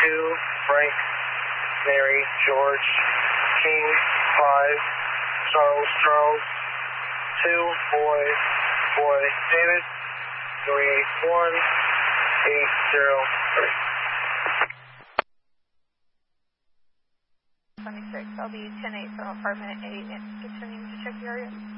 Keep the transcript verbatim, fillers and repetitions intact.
two, Frank, Mary, George, King, five, Charles, Charles, two, boy, boy, David, three eight one, eight zero three. twenty-six, I'll be ten eight from apartment eight and continuing to check the area.